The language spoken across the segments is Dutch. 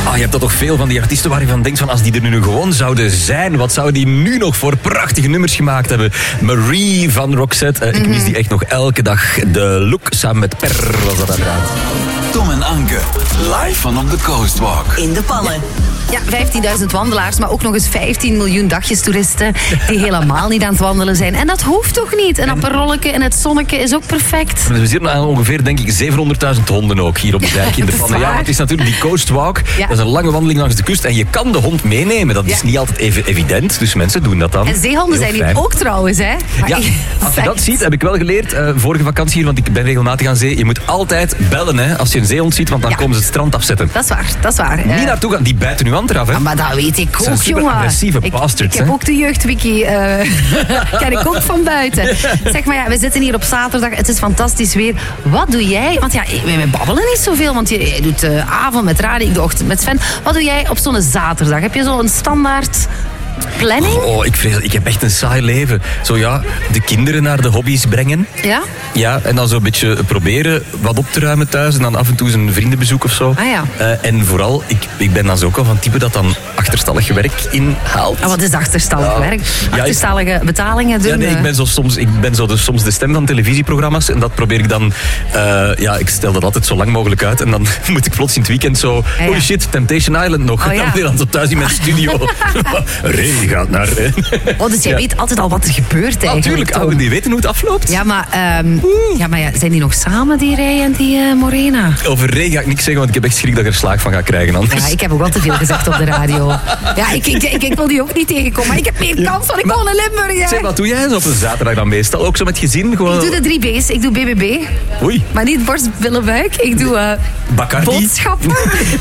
Je hebt dat toch veel van die artiesten waar je van denkt van als die er nu gewoon zouden zijn, wat zouden die nu nog voor prachtige nummers gemaakt hebben? Marie van Roxette, ik mis die echt nog elke dag. De Look samen met Per was dat uiteraard. Tom en Anke, live van op de Coastwalk. In de Pallen. Ja, 15.000 wandelaars, maar ook nog eens 15 miljoen dagjestoeristen die helemaal niet aan het wandelen zijn. En dat hoeft toch niet? Een aperolleke in het zonneke is ook perfect. We zitten aan ongeveer, denk ik, 700.000 honden ook hier op de dijk in de Pannen. Ja, want het is natuurlijk die Coastwalk. Ja. Dat is een lange wandeling langs de kust en je kan de hond meenemen. Dat is niet altijd even evident, dus mensen doen dat dan. En zeehonden zijn hier ook trouwens, hè? Maar ja, als je dat ziet, heb ik wel geleerd, vorige vakantie hier, want ik ben regelmatig aan zee, je moet altijd bellen, hè, als je een zeehond ziet, want dan komen ze het strand afzetten. Dat is waar. Niet naartoe gaan, die bijten nu hand eraf, hè. Ja, maar dat weet ik ook, jongen. Agressieve bastards, ik heb ook de jeugdwiki, ken ik ook van buiten. Zeg maar, we zitten hier op zaterdag, het is fantastisch weer. Wat doe jij? Want ja, wij babbelen niet zoveel, want jij doet de avond met radio, ik de ochtend met Sven. Wat doe jij op zo'n zaterdag? Heb je zo'n standaard planning? Ik heb echt een saai leven. Zo ja, de kinderen naar de hobby's brengen. Ja? Ja, en dan zo'n beetje proberen wat op te ruimen thuis en dan af en toe een vriendenbezoek of zo. Ah ja. En vooral, ik ben dan zo ook al van type dat dan achterstallig werk inhaalt. Wat is achterstallig werk? Achterstallige betalingen doen? Ja, nee, ik ben soms de stem van televisieprogramma's en dat probeer ik dan... ik stel dat altijd zo lang mogelijk uit en dan moet ik plots in het weekend zo... Holy shit, Temptation Island nog. En dan weer dan zo thuis in mijn studio. Ray gaat naar... dus jij weet altijd al wat er gebeurt eigenlijk. Natuurlijk, die weten hoe het afloopt. Ja, maar zijn die nog samen, die Ray en die Morena? Over Ray ga ik niks zeggen, want ik heb echt schrik dat ik er slaag van ga krijgen anders. Ja, ik heb ook wel te veel gezegd op de radio. Ja, ik wil die ook niet tegenkomen, maar ik heb meer kans, want ik woon in Limburg. Zeg, wat doe jij op een zaterdag dan meestal? Ook zo met gezin? Gewoon... Ik doe de 3 B's. Ik doe BBB. Oei. Maar niet borst, billen, buik. Ik doe boodschappen.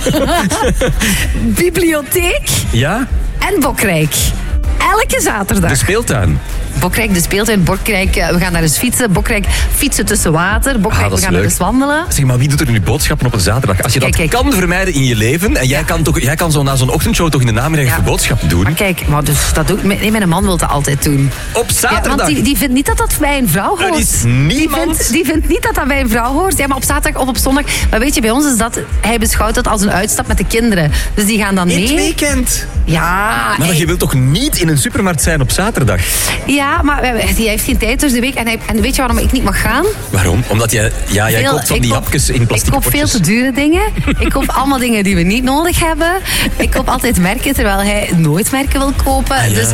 Bibliotheek. Ja? En Bokrijk. Elke zaterdag. De speeltuin. Bokrijk, de speeltuin. Bokrijk, we gaan daar eens fietsen. Bokrijk, fietsen tussen water. Bokrijk, we gaan daar eens wandelen. Zeg, maar wie doet er nu boodschappen op een zaterdag? Als je dat kan vermijden in je leven... En jij kan zo na zo'n ochtendshow toch in de namiddag even boodschappen doen. Maar kijk, dus dat doe ik... Mijn man wil dat altijd doen. Op zaterdag? Want die vindt niet dat dat bij een vrouw hoort. Er is niemand... Die vindt niet dat dat bij een vrouw hoort. Ja, maar op zaterdag of op zondag... Maar weet je, bij ons is dat... Hij beschouwt het als een uitstap met de kinderen. Dus die gaan dan mee. In het weekend? Ja. Maar je wilt toch niet in een supermarkt zijn op zaterdag? Ja, maar die heeft geen tijd dus de week. En weet je waarom ik niet mag gaan? Waarom? Omdat jij koopt van die hapjes in plastic potjes. Ik koop veel te dure dingen. Ik koop allemaal dingen die we niet nodig hebben. Ik koop altijd merken, terwijl hij nooit merken wil kopen. Ah, ja. Dus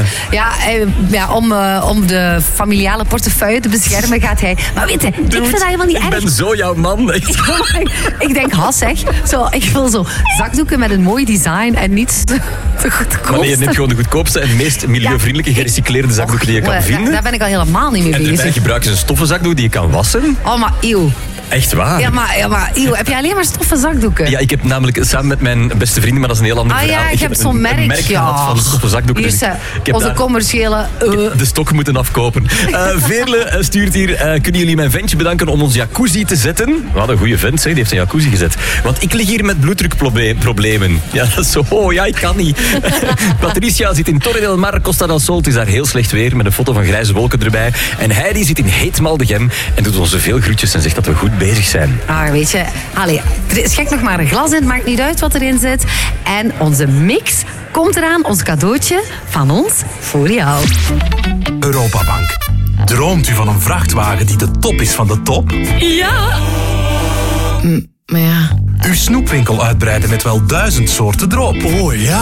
om de familiale portefeuille te beschermen gaat hij... Maar weet je, ik vind dat helemaal niet erg. Ik ben zo jouw man. Ik denk, zeg. Ik wil zo zakdoeken met een mooi design en niet te goedkoopste. Maar je neemt gewoon de goedkoopste en meest milieuvriendelijke gerecycleerde zakdoek die je kan vinden. Daar ben ik al helemaal niet mee bezig. En daarbij gebruik je een stoffen zakdoek die je kan wassen. Oh, maar eeuw. Echt waar? Ja, maar heb jij alleen maar stoffen zakdoeken? Ja, ik heb namelijk samen met mijn beste vrienden, maar dat is een heel ander verhaal. Ja, ik heb zo'n merk gehad van stoffen zakdoeken. Hier is onze commerciële... De stok moeten afkopen. Veerle stuurt hier, kunnen jullie mijn ventje bedanken om ons jacuzzi te zetten? Wat een goede vent, zeg, die heeft zijn jacuzzi gezet. Want ik lig hier met bloeddrukproblemen. Ja, dat is zo, ik kan niet. Patricia zit in Torre del Mar, Costa del Sol. Het is daar heel slecht weer, met een foto van grijze wolken erbij. En Heidi zit in Heetmaldegem en doet ons veel groetjes en zegt dat we goed bezig zijn. Weet je, schenk nog maar een glas in, maakt niet uit wat erin zit. En onze mix komt eraan, ons cadeautje van ons voor jou. Europabank. Droomt u van een vrachtwagen die de top is van de top? Ja! Maar ja... Uw snoepwinkel uitbreiden met wel 1000 soorten drop. Oh ja!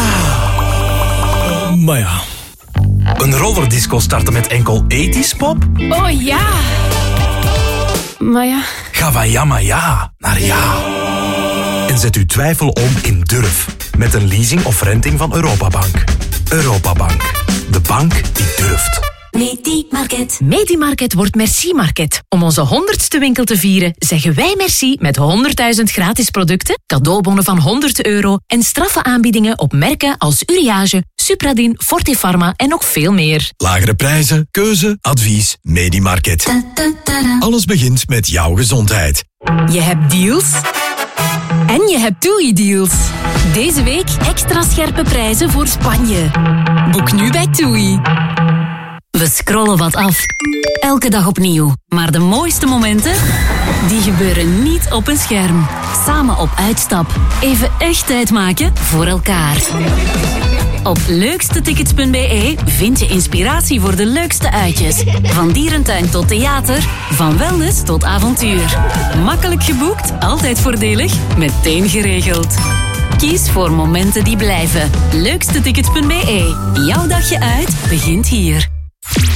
Maar ja... Een rollerdisco starten met enkel 80's pop? Oh ja! Maar ja... Ga van ja maar ja naar ja. En zet uw twijfel om in durf. Met een leasing of renting van Europabank. Europabank. De bank die durft. Medimarket. Medimarket wordt Merci Market. Om onze 100ste winkel te vieren, zeggen wij merci met 100.000 gratis producten, cadeaubonnen van €100 en straffe aanbiedingen op merken als Uriage, Supradin, Fortefarma en nog veel meer. Lagere prijzen, keuze, advies, Medimarket. Alles begint met jouw gezondheid. Je hebt deals en je hebt TUI-deals. Deze week extra scherpe prijzen voor Spanje. Boek nu bij TUI. We scrollen wat af. Elke dag opnieuw. Maar de mooiste momenten Die gebeuren niet op een scherm. Samen op uitstap. Even echt tijd maken voor elkaar. Op leukstetickets.be vind je inspiratie voor de leukste uitjes. Van dierentuin tot theater, van wellness tot avontuur. Makkelijk geboekt, altijd voordelig, meteen geregeld. Kies voor momenten die blijven. Leukstetickets.be. Jouw dagje uit begint hier.